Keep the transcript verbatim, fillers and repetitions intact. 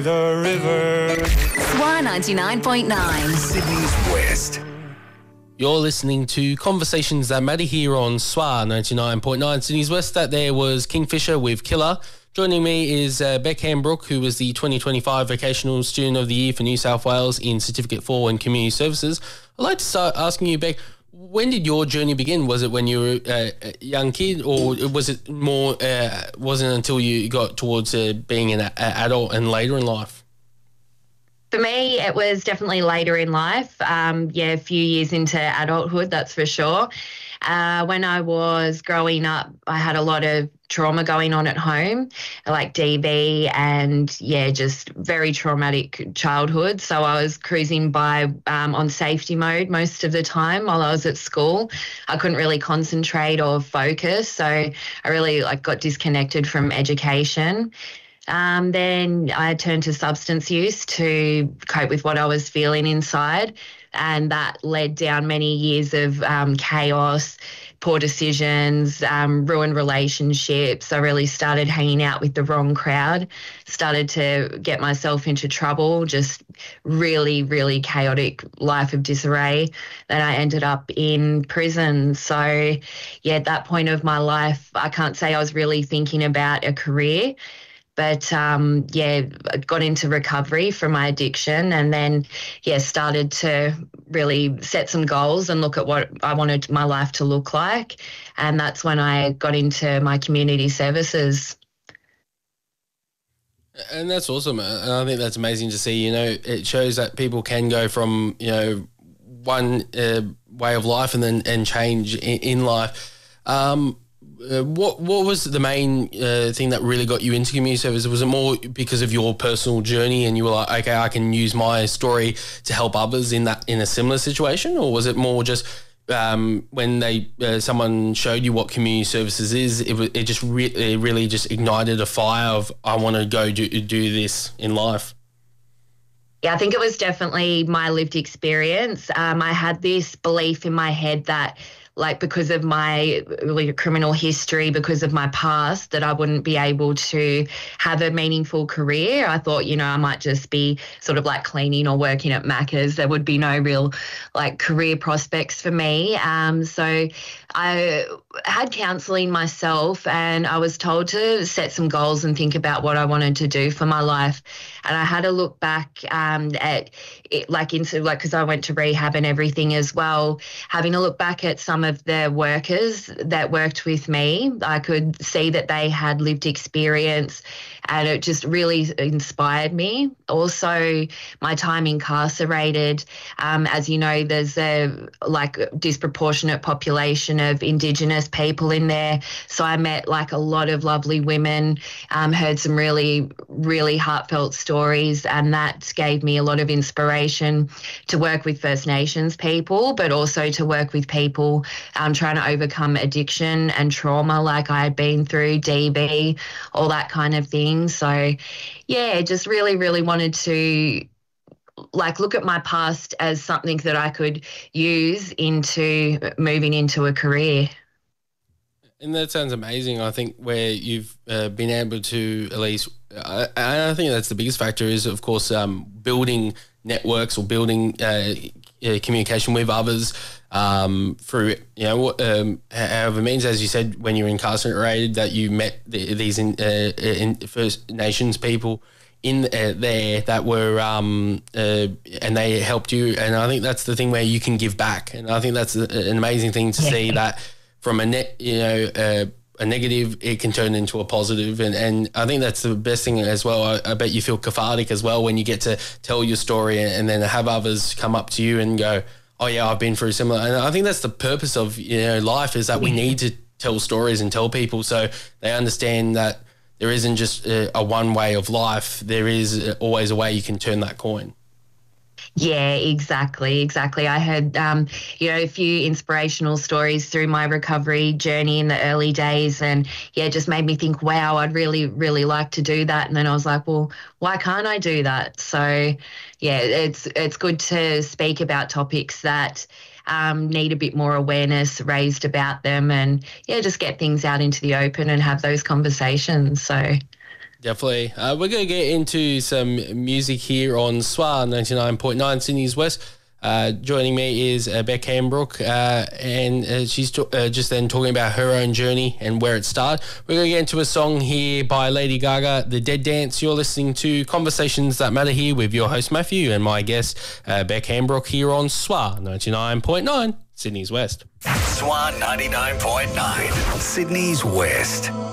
The river. S W R ninety-nine point nine. Sydney's West. You're listening to Conversations That Matter here on S W R ninety-nine point nine Sydney's West. That there was Kingfisher with Killer. Joining me is uh, Beck Hambrook, who was the twenty twenty-five Vocational Student of the Year for New South Wales in Certificate four and Community Services. I'd like to start asking you, Beck, when did your journey begin? Was it when you were uh, a young kid, or was it more, uh, wasn't until you got towards uh, being an a- adult and later in life? For me, it was definitely later in life. Um, yeah, a few years into adulthood, that's for sure. Uh, when I was growing up, I had a lot of trauma going on at home, like D V and, yeah, just very traumatic childhood. So I was cruising by um, on safety mode most of the time while I was at school. I couldn't really concentrate or focus, so I really like got disconnected from education. Um, then I turned to substance use to cope with what I was feeling inside, and that led down many years of um, chaos, poor decisions, um, ruined relationships. I really started hanging out with the wrong crowd, started to get myself into trouble, just really, really chaotic life of disarray. Then I ended up in prison. So, yeah, at that point of my life, I can't say I was really thinking about a career. But, um, yeah, I got into recovery from my addiction and then, yeah, started to really set some goals and look at what I wanted my life to look like. And that's when I got into my community services. And that's awesome. And I think that's amazing to see. You know, it shows that people can go from, you know, one uh, way of life and then and change in, in life. Um Uh, what what was the main uh, thing that really got you into community service? Was it more because of your personal journey and you were like, okay, I can use my story to help others in that in a similar situation, or was it more just um, when they uh, someone showed you what community services is, it was, it just re- it really just ignited a fire of I want to go do do this in life? Yeah, I think it was definitely my lived experience. Um, I had this belief in my head that, like, because of my like, criminal history, because of my past, that I wouldn't be able to have a meaningful career. I thought, you know, I might just be sort of like cleaning or working at Macca's. There would be no real like career prospects for me. Um, so I had counselling myself and I was told to set some goals and think about what I wanted to do for my life. And I had to look back um, at it, like into like, because I went to rehab and everything as well, having a look back at some of the workers that worked with me. I could see that they had lived experience and it just really inspired me. Also, my time incarcerated, um, as you know, there's a like disproportionate population of Indigenous people in there. So I met like a lot of lovely women, um, heard some really, really heartfelt stories, and that gave me a lot of inspiration to work with First Nations people, but also to work with people um, trying to overcome addiction and trauma like I had been through, D B, all that kind of thing. So, yeah, just really, really wanted to like look at my past as something that I could use into moving into a career. And that sounds amazing. I think where you've uh, been able to at least, uh, and I think that's the biggest factor is, of course, um, building networks or building uh, uh, communication with others um, through, you know, um, however it means, as you said, when you're incarcerated, that you met the, these in, uh, in First Nations people in uh, there that were, um, uh, and they helped you. And I think that's the thing where you can give back. And I think that's a, an amazing thing to yeah. see that from a net, you know, uh, a negative, it can turn into a positive. And, and I think that's the best thing as well. I, I bet you feel cathartic as well when you get to tell your story and, and then have others come up to you and go, oh yeah, I've been through similar. And I think that's the purpose of, you know, life, is that we need to tell stories and tell people so they understand that there isn't just a, a one way of life. There is always a way you can turn that coin. Yeah, exactly, exactly. I heard, um, you know, a few inspirational stories through my recovery journey in the early days, and yeah, it just made me think, wow, I'd really, really like to do that. And then I was like, well, why can't I do that? So, yeah, it's it's good to speak about topics that um, need a bit more awareness raised about them, and yeah, just get things out into the open and have those conversations. So. Definitely. Uh, we're going to get into some music here on S W A ninety-nine point nine Sydney's West. Uh, joining me is uh, Beck Hambrook, uh, and uh, she's to- uh, just then talking about her own journey and where it started. We're going to get into a song here by Lady Gaga, The Dead Dance. You're listening to Conversations That Matter here with your host Matthew and my guest uh, Beck Hambrook here on S W A ninety-nine point nine Sydney's West. S W A ninety-nine point nine Sydney's West.